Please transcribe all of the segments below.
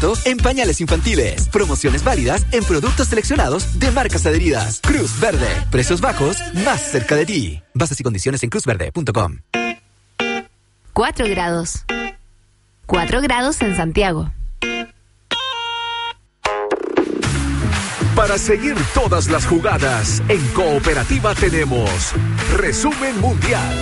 descuento en pañales infantiles. Promociones válidas en productos seleccionados de marcas adheridas. Cruz Verde. Precios bajos más cerca de ti. Bases y condiciones en cruzverde.com. 4 grados. 4 grados en Santiago. Para seguir todas las jugadas, en Cooperativa tenemos Resumen Mundial.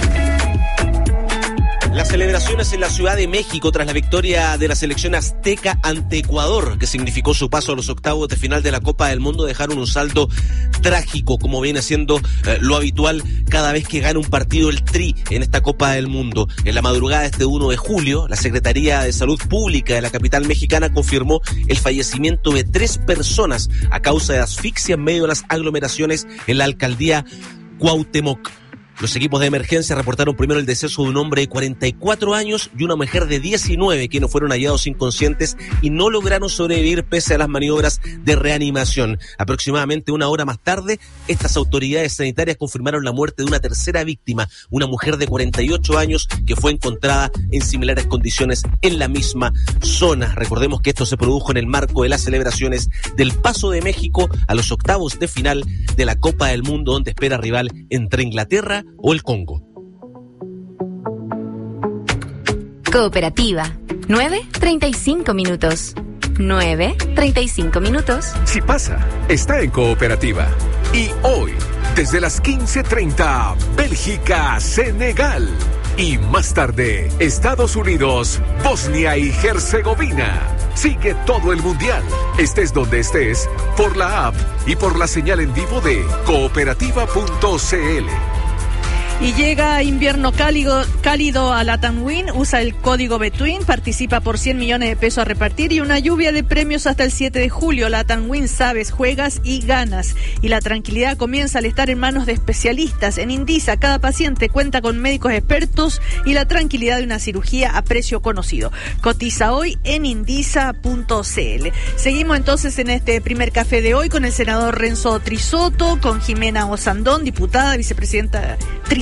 Las celebraciones en la Ciudad de México tras la victoria de la selección azteca ante Ecuador, que significó su paso a los octavos de final de la Copa del Mundo, dejaron un saldo trágico, como viene siendo lo habitual cada vez que gana un partido el Tri en esta Copa del Mundo. En la madrugada de este 1 de julio, la Secretaría de Salud Pública de la capital mexicana confirmó el fallecimiento de 3 personas a causa de asfixia en medio de las aglomeraciones en la alcaldía Cuauhtémoc. Los equipos de emergencia reportaron primero el deceso de un hombre de 44 años y una mujer de 19, quienes fueron hallados inconscientes y no lograron sobrevivir pese a las maniobras de reanimación. Aproximadamente una hora más tarde, estas autoridades sanitarias confirmaron la muerte de una tercera víctima, una mujer de 48 años que fue encontrada en similares condiciones en la misma zona. Recordemos que esto se produjo en el marco de las celebraciones del paso de México a los octavos de final de la Copa del Mundo, donde espera rival entre Inglaterra o el Congo. Cooperativa. 9:35 minutos. 9:35 minutos. Si pasa, está en Cooperativa. Y hoy, desde las 15:30, Bélgica, Senegal. Y más tarde, Estados Unidos, Bosnia y Herzegovina. Sigue todo el mundial, estés donde estés, por la app y por la señal en vivo de cooperativa.cl. Y llega invierno cálido a Latam Win, usa el código Betwin, participa por 100 millones de pesos a repartir y una lluvia de premios hasta el 7 de julio. Latam Win, sabes, juegas y ganas. Y la tranquilidad comienza al estar en manos de especialistas. En Indisa, cada paciente cuenta con médicos expertos y la tranquilidad de una cirugía a precio conocido. Cotiza hoy en indisa.cl. Seguimos entonces en este primer café de hoy con el senador Renzo Trizotto, con Jimena Osandón, diputada, vicepresidenta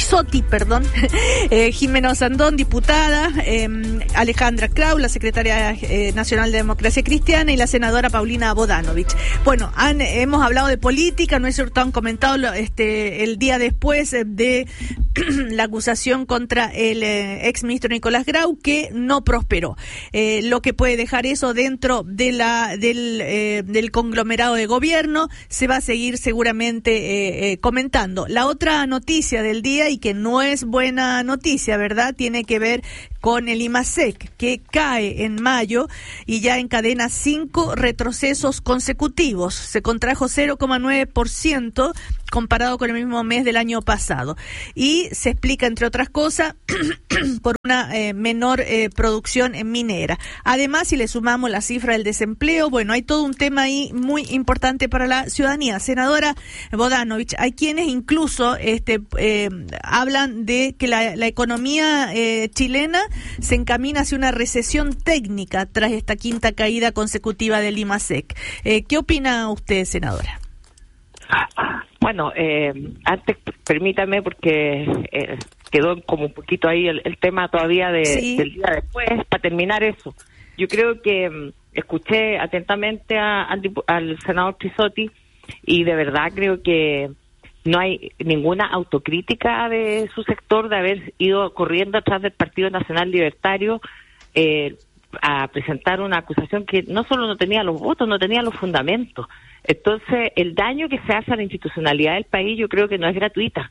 Jimena Osandón, diputada, Alejandra Krau, la secretaria nacional de Democracia Cristiana, y la senadora Paulina Bodanovich. Bueno, hemos hablado de política, ¿no es cierto? Han comentado el día después de la acusación contra el exministro Nicolás Grau, que no prosperó. Lo que puede dejar eso dentro de del conglomerado de gobierno se va a seguir seguramente comentando. La otra noticia del día, y que no es buena noticia, ¿verdad?, tiene que ver con el IMASEC, que cae en mayo y ya encadena 5 retrocesos consecutivos. Se contrajo 0,9% comparado con el mismo mes del año pasado. Y se explica, entre otras cosas, por una menor producción minera. Además, si le sumamos la cifra del desempleo, bueno, hay todo un tema ahí muy importante para la ciudadanía. Senadora Bodanovich, hay quienes incluso hablan de que la economía chilena se encamina hacia una recesión técnica tras esta quinta caída consecutiva del IMASEC. ¿Qué opina usted, senadora? Bueno, antes permítame, porque quedó como un poquito ahí el tema todavía del día después, para terminar eso. Yo creo que escuché atentamente al senador Trizotto y de verdad creo que no hay ninguna autocrítica de su sector de haber ido corriendo atrás del Partido Nacional Libertario a presentar una acusación que no solo no tenía los votos, no tenía los fundamentos. Entonces, el daño que se hace a la institucionalidad del país yo creo que no es gratuita.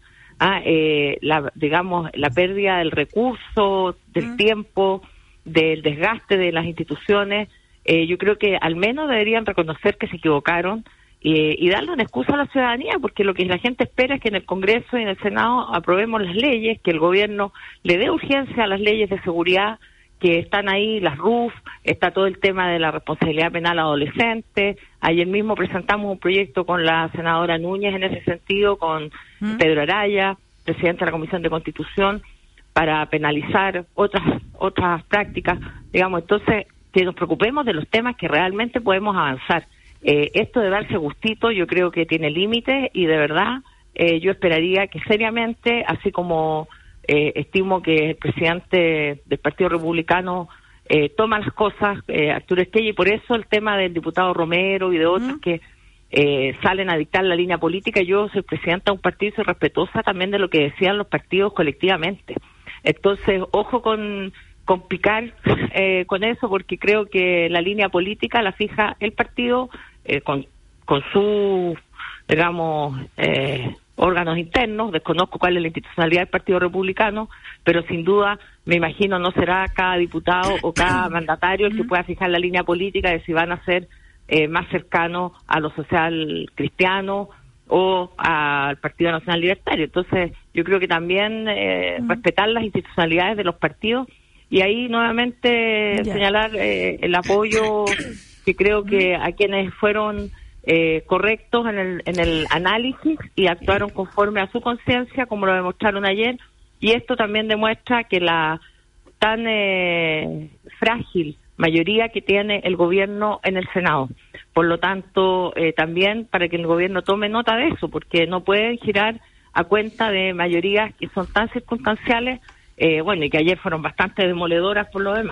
La pérdida del recurso, del tiempo, del desgaste de las instituciones, yo creo que al menos deberían reconocer que se equivocaron y darle una excusa a la ciudadanía, porque lo que la gente espera es que en el Congreso y en el Senado aprobemos las leyes, que el gobierno le dé urgencia a las leyes de seguridad que están ahí, las RUF, está todo el tema de la responsabilidad penal adolescente. Ayer mismo presentamos un proyecto con la senadora Núñez en ese sentido, con Pedro Araya, presidente de la Comisión de Constitución, para penalizar otras prácticas, digamos. Entonces, que nos preocupemos de los temas que realmente podemos avanzar. Esto de darse gustito yo creo que tiene límites y de verdad yo esperaría que seriamente, así como estimo que el presidente del Partido Republicano toma las cosas, Arturo Estella, y por eso el tema del diputado Romero y de otros que salen a dictar la línea política. Yo soy presidenta de un partido y soy respetuosa también de lo que decían los partidos colectivamente. Entonces, ojo con picar con eso, porque creo que la línea política la fija el partido con su, digamos, órganos internos. Desconozco cuál es la institucionalidad del Partido Republicano, pero sin duda, me imagino, no será cada diputado o cada mandatario el que pueda fijar la línea política de si van a ser más cercanos a lo social cristiano o al Partido Nacional Libertario. Entonces, yo creo que también respetar las institucionalidades de los partidos, y ahí nuevamente señalar el apoyo que creo que a quienes fueron correctos en el análisis y actuaron conforme a su conciencia, como lo demostraron ayer. Y esto también demuestra que la tan frágil mayoría que tiene el gobierno en el Senado. Por lo tanto, también para que el gobierno tome nota de eso, porque no pueden girar a cuenta de mayorías que son tan circunstanciales, y que ayer fueron bastante demoledoras por lo demás.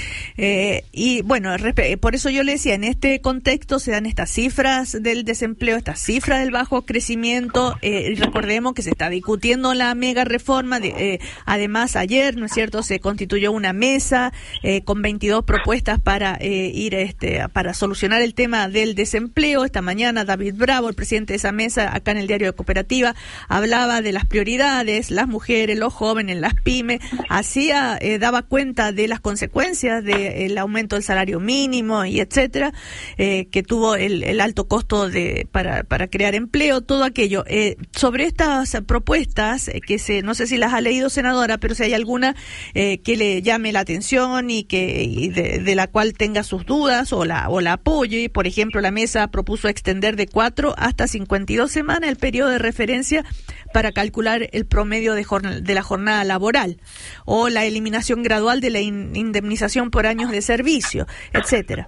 Y bueno, por eso yo le decía, en este contexto se dan estas cifras del desempleo, estas cifras del bajo crecimiento, y recordemos que se está discutiendo la mega reforma, además ayer, ¿no es cierto?, se constituyó una mesa con 22 propuestas para para solucionar el tema del desempleo. Esta mañana David Bravo, el presidente de esa mesa, acá en el diario de Cooperativa, hablaba de las prioridades, las mujeres, los jóvenes, las pymes, daba cuenta de las consecuencias del aumento del salario mínimo y etcétera, que tuvo el alto costo para crear empleo, todo aquello. Sobre estas propuestas, no sé si las ha leído, senadora, pero si hay alguna que le llame la atención y de la cual tenga sus dudas o la apoye. Por ejemplo, la mesa propuso extender de 4 hasta 52 semanas el periodo de referencia para calcular el promedio de la jornada laboral, o la eliminación gradual de la indemnización por años de servicio, etcétera.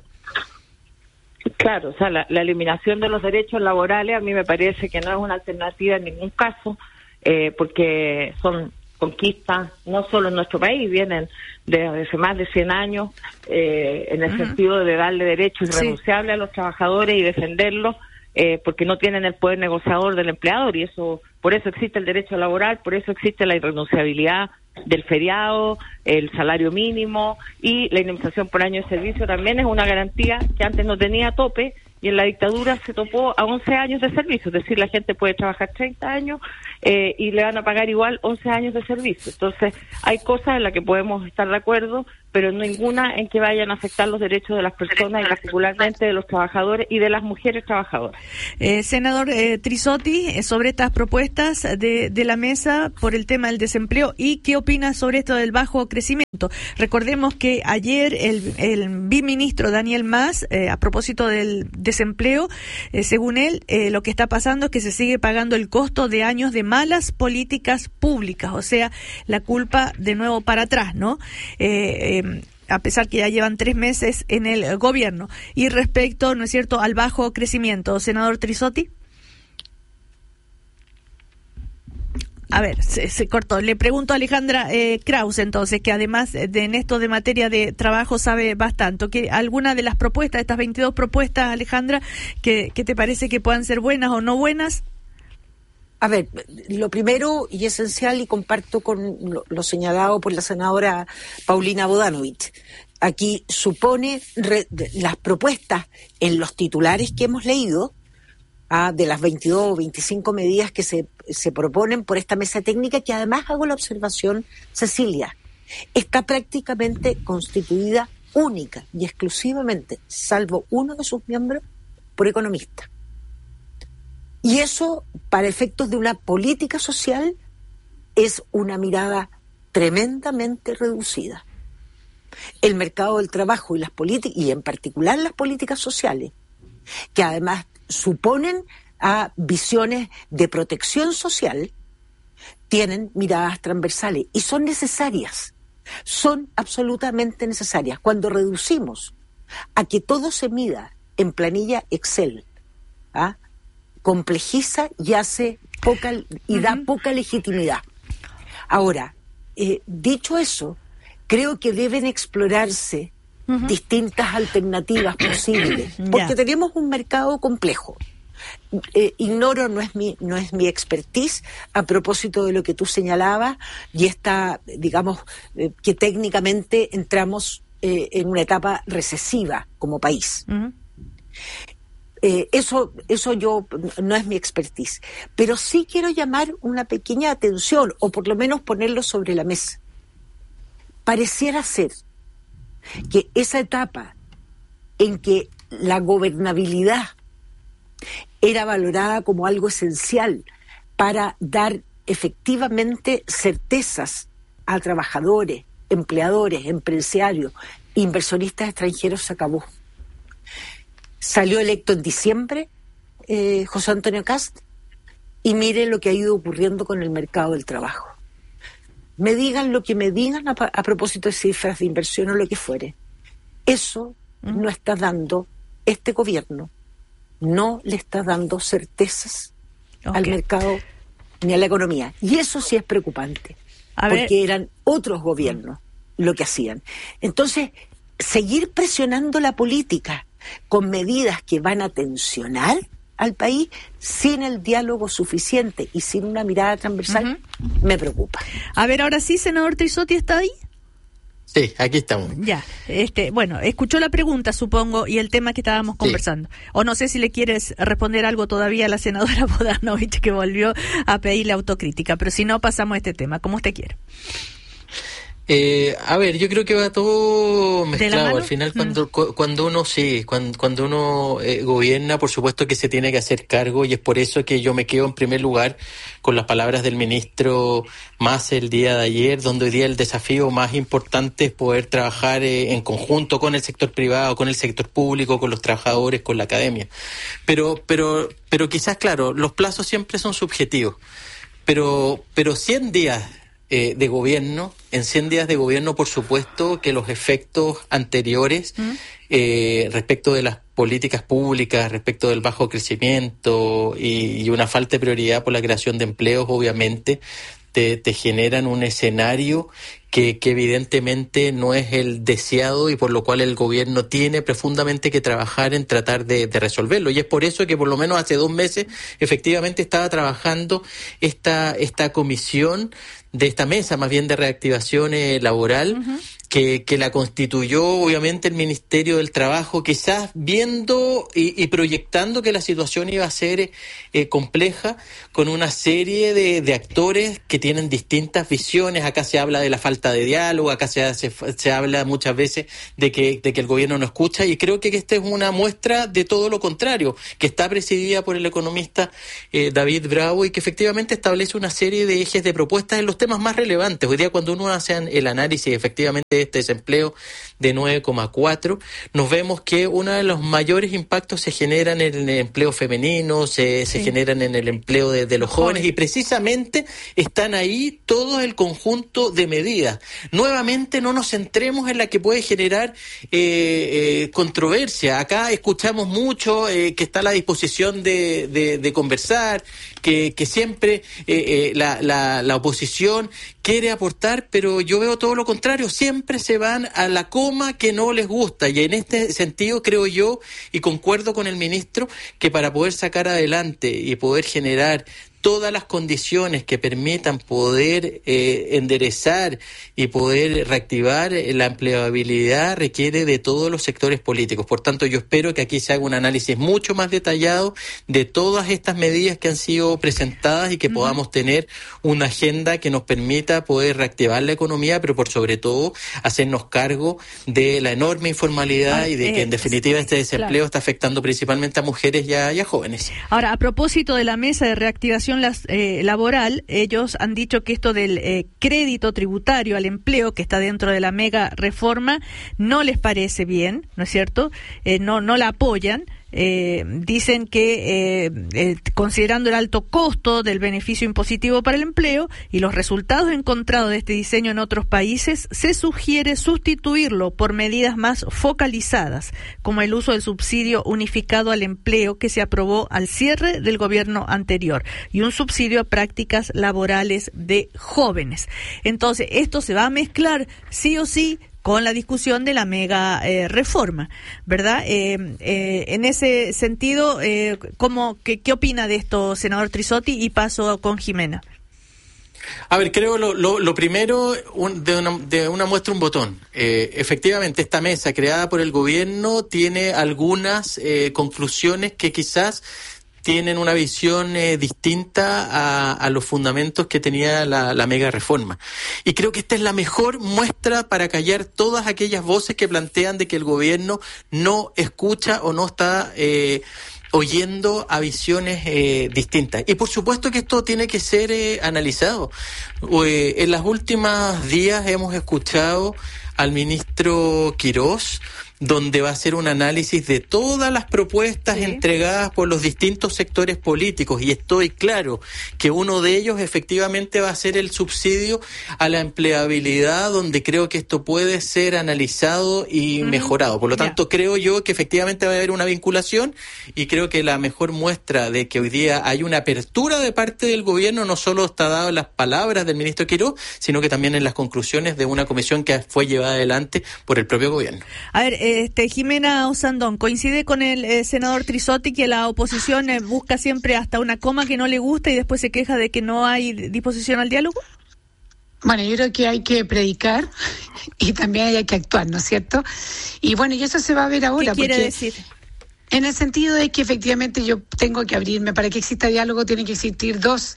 Claro, o sea, la eliminación de los derechos laborales a mí me parece que no es una alternativa en ningún caso, porque son conquistas no solo en nuestro país, vienen desde hace más de 100 años, en el sentido de darle derechos irrenunciables a los trabajadores y defenderlos, porque no tienen el poder negociador del empleador, y por eso existe el derecho laboral, por eso existe la irrenunciabilidad del feriado, el salario mínimo, y la indemnización por año de servicio también es una garantía que antes no tenía tope, y en la dictadura se topó a 11 años de servicio, es decir, la gente puede trabajar 30 años y le van a pagar igual 11 años de servicio. Entonces, hay cosas en las que podemos estar de acuerdo, pero ninguna en que vayan a afectar los derechos de las personas, y particularmente de los trabajadores y de las mujeres trabajadoras. Senador Trisotti, sobre estas propuestas de la mesa por el tema del desempleo, ¿y qué opina sobre esto del bajo crecimiento? Recordemos que ayer el viceministro Daniel Mas, a propósito del desempleo, según él, lo que está pasando es que se sigue pagando el costo de años de malas políticas públicas, o sea, la culpa de nuevo para atrás, ¿no? A pesar que ya llevan 3 meses en el gobierno. Y respecto, ¿no es cierto?, al bajo crecimiento, senador Trisotti. A ver, se cortó. Le pregunto a Alejandra Krause, entonces, que además en esto de materia de trabajo sabe bastante. ¿Que alguna de las propuestas, estas 22 propuestas, Alejandra, que te parece que puedan ser buenas o no buenas? A ver, lo primero y esencial, y comparto con lo señalado por la senadora Paulina Bodanovich, aquí supone las propuestas en los titulares que hemos leído, de las 22 o 25 medidas que se proponen por esta mesa técnica, que además hago la observación, Cecilia, está prácticamente constituida única y exclusivamente, salvo uno de sus miembros, por economistas. Y eso, para efectos de una política social, es una mirada tremendamente reducida. El mercado del trabajo y las políticas, y en particular las políticas sociales, que además suponen a visiones de protección social, tienen miradas transversales y son necesarias, son absolutamente necesarias. Cuando reducimos a que todo se mida en planilla Excel, complejiza y hace da poca legitimidad. Ahora, dicho eso, creo que deben explorarse distintas alternativas posibles, porque tenemos un mercado complejo. Ignoro, no es mi expertise a propósito de lo que tú señalabas, y está, digamos, que técnicamente entramos en una etapa recesiva como país. Eso yo no es mi expertise, pero sí quiero llamar una pequeña atención, o por lo menos ponerlo sobre la mesa. Pareciera ser que esa etapa en que la gobernabilidad era valorada como algo esencial para dar efectivamente certezas a trabajadores, empleadores, empresarios, inversionistas extranjeros, se acabó. Salió electo en diciembre José Antonio Kast, y mire lo que ha ido ocurriendo con el mercado del trabajo. Me digan lo que me digan a propósito de cifras de inversión o lo que fuere. Eso no está dando este gobierno. No le está dando certezas al mercado ni a la economía. Y eso sí es preocupante, porque eran otros gobiernos lo que hacían. Entonces, seguir presionando la política con medidas que van a tensionar al país sin el diálogo suficiente y sin una mirada transversal, me preocupa. A ver, ahora sí, senador Trisotti, ¿está ahí? Sí, aquí estamos. Ya, bueno, escuchó la pregunta, supongo, y el tema que estábamos conversando. O no sé si le quieres responder algo todavía a la senadora Bodanovich, que volvió a pedirle autocrítica, pero si no, pasamos a este tema, como usted quiere. A ver, yo creo que va todo mezclado. Al final, cuando uno gobierna, por supuesto que se tiene que hacer cargo, y es por eso que yo me quedo en primer lugar con las palabras del ministro Mas el día de ayer, donde hoy día el desafío más importante es poder trabajar en conjunto con el sector privado, con el sector público, con los trabajadores, con la academia. Pero quizás, claro, los plazos siempre son subjetivos, pero 100 días de gobierno, en 100 días de gobierno, por supuesto que los efectos anteriores respecto de las políticas públicas, respecto del bajo crecimiento y una falta de prioridad por la creación de empleos, obviamente te generan un escenario que evidentemente no es el deseado, y por lo cual el gobierno tiene profundamente que trabajar en tratar de resolverlo. Y es por eso que por lo menos hace 2 meses efectivamente estaba trabajando esta comisión, de esta mesa más bien de reactivación laboral, que la constituyó obviamente el Ministerio del Trabajo, quizás viendo y proyectando que la situación iba a ser compleja, con una serie de actores que tienen distintas visiones. Acá se habla de la falta de diálogo, acá se habla muchas veces de que el gobierno no escucha, y creo que esta es una muestra de todo lo contrario, que está presidida por el economista David Bravo, y que efectivamente establece una serie de ejes de propuestas en los temas más relevantes. Hoy día, cuando uno hace el análisis efectivamente de este desempleo de 9,4, nos vemos que uno de los mayores impactos se generan en el empleo femenino, se generan en el empleo de los jóvenes, y precisamente están ahí todo el conjunto de medidas. Nuevamente, no nos centremos en la que puede generar controversia. Acá escuchamos mucho que está a la disposición de conversar, que siempre la oposición quiere aportar, pero yo veo todo lo contrario. Siempre se van a la coma que no les gusta, y en este sentido creo yo, y concuerdo con el ministro, que para poder sacar adelante y poder generar todas las condiciones que permitan poder enderezar y poder reactivar la empleabilidad requiere de todos los sectores políticos. Por tanto, yo espero que aquí se haga un análisis mucho más detallado de todas estas medidas que han sido presentadas, y que podamos tener una agenda que nos permita poder reactivar la economía, pero por sobre todo hacernos cargo de la enorme informalidad y de que en definitiva este desempleo está afectando principalmente a mujeres y a jóvenes. Ahora, a propósito de la mesa de reactivación laboral, ellos han dicho que esto del crédito tributario al empleo, que está dentro de la mega reforma, no les parece bien, ¿no es cierto? No la apoyan. Dicen que considerando el alto costo del beneficio impositivo para el empleo y los resultados encontrados de este diseño en otros países, se sugiere sustituirlo por medidas más focalizadas, como el uso del subsidio unificado al empleo que se aprobó al cierre del gobierno anterior, y un subsidio a prácticas laborales de jóvenes. Entonces, esto se va a mezclar sí o sí con la discusión de la mega reforma, ¿verdad? En ese sentido, ¿qué opina de esto, senador Trizzotti? Y paso con Jimena. A ver, creo lo primero, de una muestra un botón. Efectivamente, esta mesa creada por el gobierno tiene algunas conclusiones que quizás tienen una visión distinta a los fundamentos que tenía la mega reforma. Y creo que esta es la mejor muestra para callar todas aquellas voces que plantean de que el gobierno no escucha o no está oyendo a visiones distintas. Y por supuesto que esto tiene que ser analizado. En los últimos días hemos escuchado al ministro Quirós, donde va a hacer un análisis de todas las propuestas entregadas por los distintos sectores políticos, y estoy claro que uno de ellos efectivamente va a ser el subsidio a la empleabilidad, donde creo que esto puede ser analizado y mejorado. Por lo tanto, creo yo que efectivamente va a haber una vinculación, y creo que la mejor muestra de que hoy día hay una apertura de parte del gobierno no solo está dado en las palabras del ministro Quirós, sino que también en las conclusiones de una comisión que fue llevada adelante por el propio gobierno. A ver, Jimena Osandón, ¿coincide con el senador Trizzotti que la oposición busca siempre hasta una coma que no le gusta y después se queja de que no hay disposición al diálogo? Bueno, yo creo que hay que predicar y también hay que actuar, ¿no es cierto? Y bueno, y eso se va a ver ahora. ¿Qué quiere decir? En el sentido de que efectivamente yo tengo que abrirme. Para que exista diálogo tienen que existir dos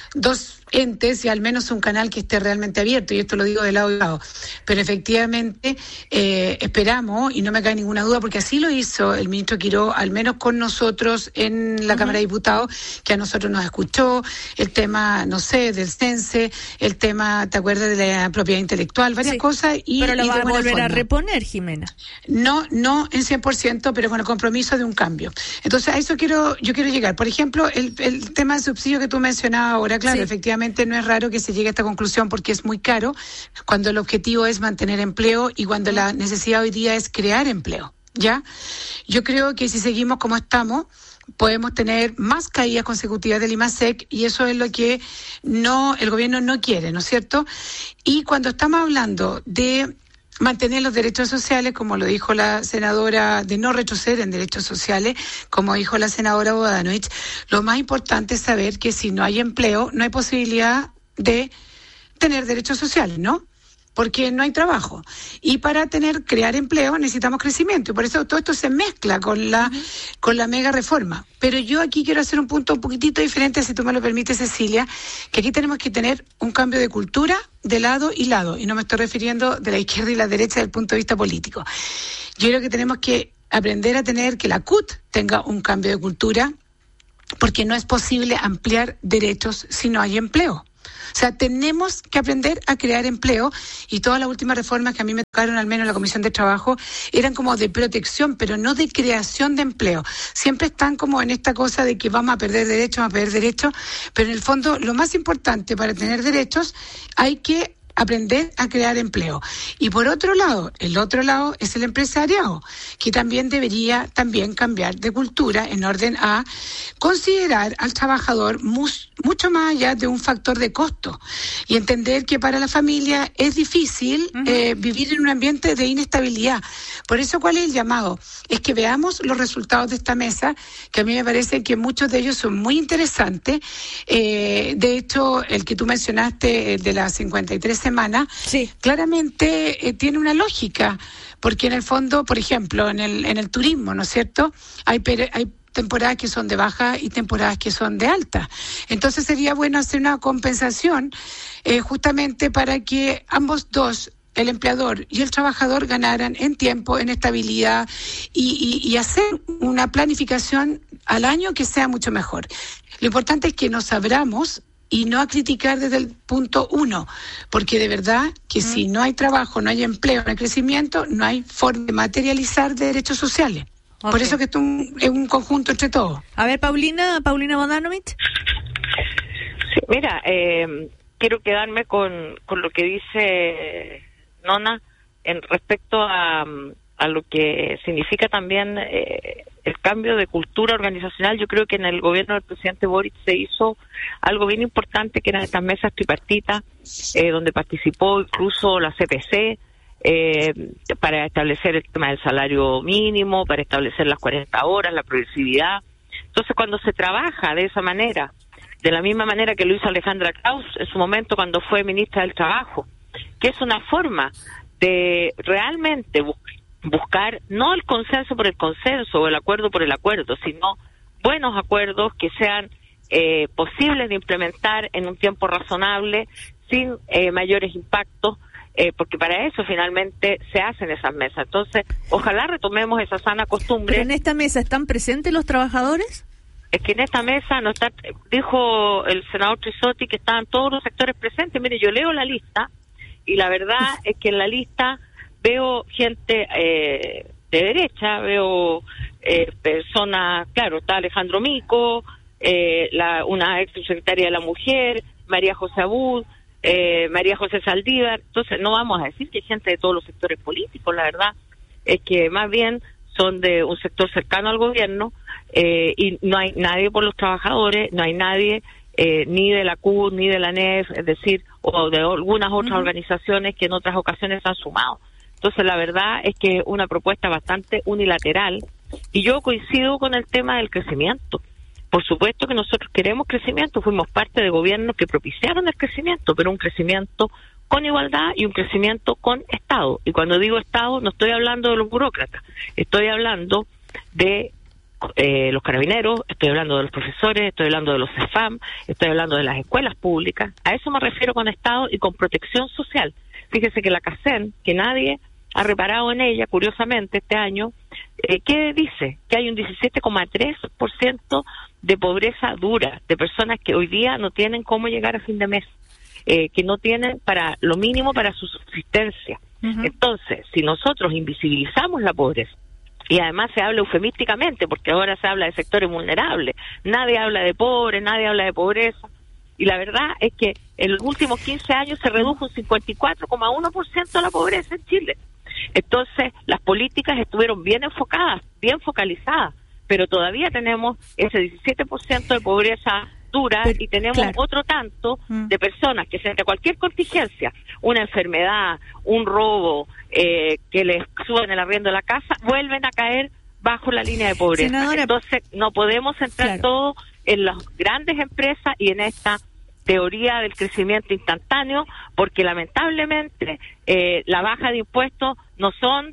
entes y al menos un canal que esté realmente abierto, y esto lo digo de lado y lado. Pero efectivamente esperamos, y no me cae ninguna duda, porque así lo hizo el ministro Quirós, al menos con nosotros en la Cámara de Diputados, que a nosotros nos escuchó, el tema, no sé, del CENSE, el tema, ¿te acuerdas de la propiedad intelectual? Varias cosas. Pero la va a volver a reponer, Jimena. No en 100%, pero con el compromiso de un cambio. Entonces, a eso yo quiero llegar. Por ejemplo, el tema del subsidio que tú mencionabas ahora, claro, efectivamente no es raro que se llegue a esta conclusión porque es muy caro cuando el objetivo es mantener empleo y cuando la necesidad hoy día es crear empleo, ¿ya? Yo creo que si seguimos como estamos, podemos tener más caídas consecutivas del IMASEC, y eso es lo que el gobierno no quiere, ¿no es cierto? Y cuando estamos hablando de mantener los derechos sociales, como lo dijo la senadora, de no retroceder en derechos sociales, como dijo la senadora Bodanovich, lo más importante es saber que si no hay empleo, no hay posibilidad de tener derechos sociales, ¿no? Porque no hay trabajo. Y para crear empleo necesitamos crecimiento. Y por eso todo esto se mezcla con la mega reforma. Pero yo aquí quiero hacer un punto un poquitito diferente, si tú me lo permites, Cecilia, que aquí tenemos que tener un cambio de cultura de lado y lado. Y no me estoy refiriendo de la izquierda y la derecha desde el punto de vista político. Yo creo que tenemos que aprender a que la CUT tenga un cambio de cultura, porque no es posible ampliar derechos si no hay empleo. O sea, tenemos que aprender a crear empleo, y todas las últimas reformas que a mí me tocaron, al menos en la Comisión de Trabajo, eran como de protección, pero no de creación de empleo. Siempre están como en esta cosa de que vamos a perder derechos, pero en el fondo lo más importante para tener derechos hay que aprender a crear empleo. Y por otro lado, el otro lado es el empresariado, que también debería cambiar de cultura en orden a considerar al trabajador mucho más allá de un factor de costo, y entender que para la familia es difícil vivir en un ambiente de inestabilidad. Por eso, ¿cuál es el llamado? Es que veamos los resultados de esta mesa, que a mí me parece que muchos de ellos son muy interesantes. De hecho, el que tú mencionaste, de las 53 semanas, claramente tiene una lógica, porque en el fondo, por ejemplo, en el turismo, ¿no es cierto?, hay temporadas que son de baja y temporadas que son de alta. Entonces sería bueno hacer una compensación justamente para que ambos dos, el empleador y el trabajador, ganaran en tiempo, en estabilidad, y hacer una planificación al año que sea mucho mejor. Lo importante es que nos abramos y no a criticar desde el punto uno, porque de verdad que si no hay trabajo, no hay empleo, no hay crecimiento, no hay forma de materializar derechos sociales. Okay. Por eso que esto es un conjunto entre todos. A ver, Paulina Bodanovich. Sí, mira, quiero quedarme con lo que dice Nona en respecto a lo que significa también el cambio de cultura organizacional. Yo creo que en el gobierno del presidente Boric se hizo algo bien importante, que eran estas mesas tripartitas, donde participó incluso la CPC, para establecer el tema del salario mínimo, para establecer las 40 horas, la progresividad. Entonces, cuando se trabaja de esa manera, de la misma manera que lo hizo Alejandra Kraus en su momento cuando fue ministra del Trabajo, que es una forma de realmente buscar no el consenso por el consenso o el acuerdo por el acuerdo, sino buenos acuerdos que sean posibles de implementar en un tiempo razonable, sin mayores impactos, porque para eso finalmente se hacen esas mesas. Entonces, ojalá retomemos esa sana costumbre. ¿Pero en esta mesa están presentes los trabajadores? Es que en esta mesa no está, dijo el senador Trisotti que estaban todos los sectores presentes. Mire, yo leo la lista y la verdad es que en la lista veo gente de derecha, veo personas, claro, está Alejandro Mico, una ex subsecretaria de la Mujer, María José Abud, María José Saldívar. Entonces no vamos a decir que hay gente de todos los sectores políticos, la verdad es que más bien son de un sector cercano al gobierno, y no hay nadie por los trabajadores, no hay nadie ni de la CUT, ni de la ANEF, es decir, o de algunas otras organizaciones que en otras ocasiones han sumado. Entonces la verdad es que es una propuesta bastante unilateral, y yo coincido con el tema del crecimiento. Por supuesto que nosotros queremos crecimiento, fuimos parte de gobiernos que propiciaron el crecimiento, pero un crecimiento con igualdad y un crecimiento con Estado. Y cuando digo Estado no estoy hablando de los burócratas, estoy hablando de los carabineros, estoy hablando de los profesores, estoy hablando de los CEFAM, estoy hablando de las escuelas públicas. A eso me refiero con Estado y con protección social. Fíjese que la CACEN, que nadie ha reparado en ella, curiosamente, este año, ¿qué dice? Que hay un 17,3% de pobreza dura, de personas que hoy día no tienen cómo llegar a fin de mes, que no tienen para lo mínimo para su subsistencia. Entonces, si nosotros invisibilizamos la pobreza, y además se habla eufemísticamente, porque ahora se habla de sectores vulnerables, nadie habla de pobres, nadie habla de pobreza, y la verdad es que en los últimos 15 años se redujo un 54,1% la pobreza en Chile. Entonces, las políticas estuvieron bien enfocadas, bien focalizadas, pero todavía tenemos ese 17% de pobreza dura, y tenemos otro tanto de personas que frente a cualquier contingencia, una enfermedad, un robo, que les suben el arriendo de la casa, vuelven a caer bajo la línea de pobreza. Senadora, entonces no podemos centrar todo en las grandes empresas y en esta teoría del crecimiento instantáneo, porque lamentablemente la baja de impuestos no son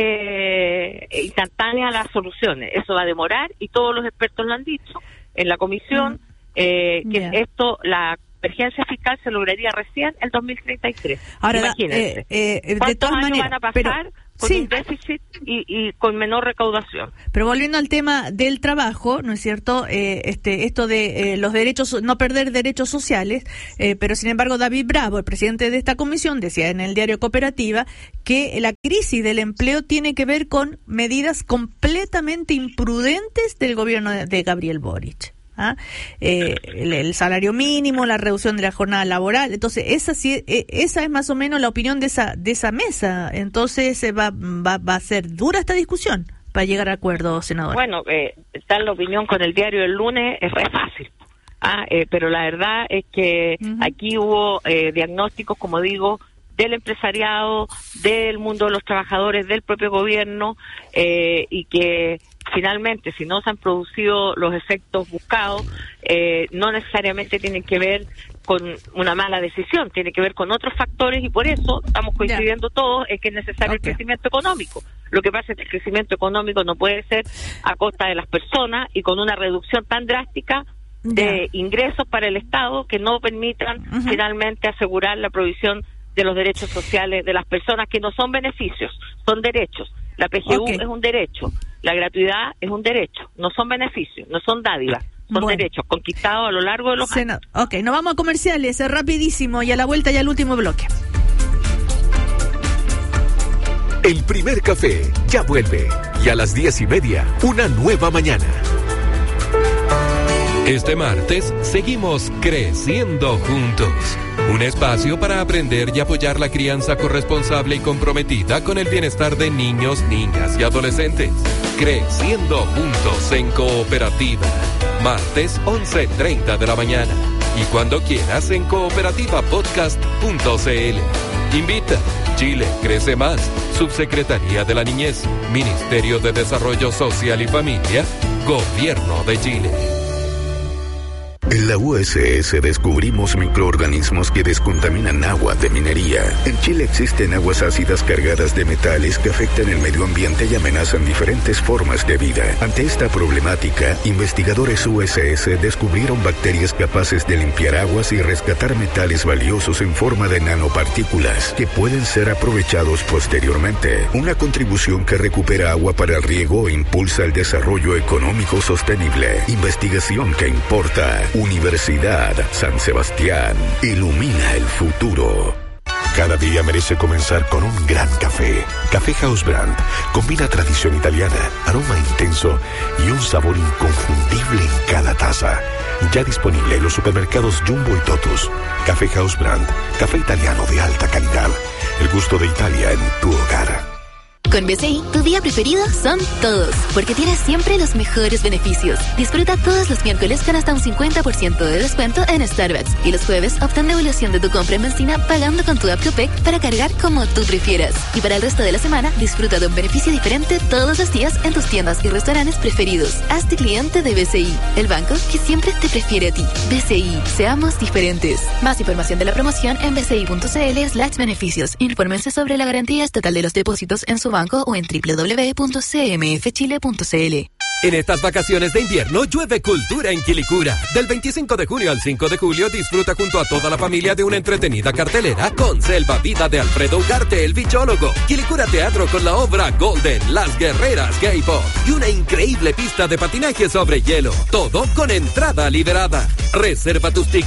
instantáneas las soluciones. Eso va a demorar, y todos los expertos lo han dicho en la comisión, que esto, la convergencia fiscal se lograría recién en 2033. Ahora, imagínense, ¿cuántos años van a pasar con un déficit y con menor recaudación? Pero volviendo al tema del trabajo, ¿no es cierto? Esto de los derechos, no perder derechos sociales, pero sin embargo David Bravo, el presidente de esta comisión, decía en el diario Cooperativa que la crisis del empleo tiene que ver con medidas completamente imprudentes del gobierno de Gabriel Boric. El salario mínimo, la reducción de la jornada laboral. Entonces esa es más o menos la opinión de esa mesa. Entonces va a ser dura esta discusión para llegar a acuerdo, senador. Bueno, dar la opinión con el diario del lunes es re fácil, pero la verdad es que aquí hubo diagnósticos, como digo, del empresariado, del mundo de los trabajadores, del propio gobierno, y que finalmente, si no se han producido los efectos buscados, no necesariamente tienen que ver con una mala decisión, tiene que ver con otros factores, y por eso estamos coincidiendo todos en que es necesario el crecimiento económico. Lo que pasa es que el crecimiento económico no puede ser a costa de las personas y con una reducción tan drástica de ingresos para el Estado que no permitan finalmente asegurar la provisión de los derechos sociales de las personas, que no son beneficios, son derechos. La PGU es un derecho, la gratuidad es un derecho, no son beneficios, no son dádivas, son derechos conquistados a lo largo de los años. Nos vamos a comerciales, rapidísimo, y a la vuelta ya el último bloque. El primer café ya vuelve, y a las 10:30, una nueva mañana. Este martes seguimos creciendo juntos. Un espacio para aprender y apoyar la crianza corresponsable y comprometida con el bienestar de niños, niñas y adolescentes. Creciendo juntos en Cooperativa. Martes 11:30 de la mañana. Y cuando quieras en cooperativapodcast.cl. Invita. Chile crece más. Subsecretaría de la Niñez, Ministerio de Desarrollo Social y Familia, Gobierno de Chile. En la USS descubrimos microorganismos que descontaminan agua de minería. En Chile existen aguas ácidas cargadas de metales que afectan el medio ambiente y amenazan diferentes formas de vida. Ante esta problemática, investigadores USS descubrieron bacterias capaces de limpiar aguas y rescatar metales valiosos en forma de nanopartículas que pueden ser aprovechados posteriormente. Una contribución que recupera agua para el riego e impulsa el desarrollo económico sostenible. Investigación que importa. Universidad San Sebastián. Ilumina el futuro. Cada día merece comenzar con un gran café. Café House Brand combina tradición italiana, aroma intenso y un sabor inconfundible en cada taza. Ya disponible en los supermercados Jumbo y Totus. Café House Brand, café italiano de alta calidad. El gusto de Italia en tu hogar. Con BCI, tu día preferido son todos, porque tienes siempre los mejores beneficios. Disfruta todos los miércoles con hasta un 50% de descuento en Starbucks. Y los jueves, obtén devolución de tu compra en benzina pagando con tu app Copec para cargar como tú prefieras. Y para el resto de la semana, disfruta de un beneficio diferente todos los días en tus tiendas y restaurantes preferidos. Hazte cliente de BCI, el banco que siempre te prefiere a ti. BCI, seamos diferentes. Más información de la promoción en bci.cl/beneficios. Infórmense sobre la garantía estatal de los depósitos en su banco o en www.cmfchile.cl. En estas vacaciones de invierno llueve cultura en Quilicura. Del 25 de junio al 5 de julio disfruta junto a toda la familia de una entretenida cartelera con Selva Vida de Alfredo Ugarte, el bichólogo, Quilicura Teatro con la obra Golden, Las Guerreras Gay Pop y una increíble pista de patinaje sobre hielo. Todo con entrada liberada. Reserva tus tickets